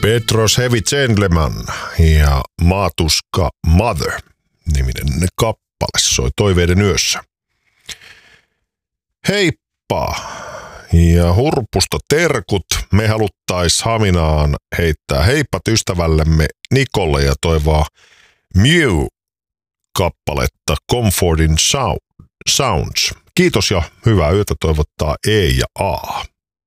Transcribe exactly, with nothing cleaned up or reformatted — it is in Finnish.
Petros Heavy Gentleman ja Maatuska Mother niminen kappale soi Toiveiden yössä. Heippa ja Hurpusta terkut. Me haluttais Haminaan heittää heippat ystävällemme Nikolle ja toivaa Mew-kappaletta Comforting Sounds. Kiitos ja hyvää yötä toivottaa E ja A.